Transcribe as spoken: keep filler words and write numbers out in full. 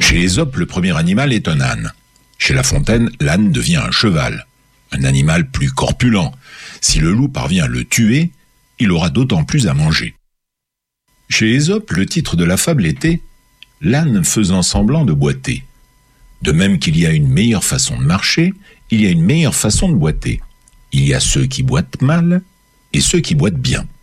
Chez Ésope, le premier animal est un âne. Chez La Fontaine, l'âne devient un cheval, un animal plus corpulent. Si le loup parvient à le tuer, il aura d'autant plus à manger. Chez Ésope, le titre de la fable était « L'âne faisant semblant de boiter ». De même qu'il y a une meilleure façon de marcher, il y a une meilleure façon de boiter. Il y a ceux qui boitent mal et ceux qui boitent bien.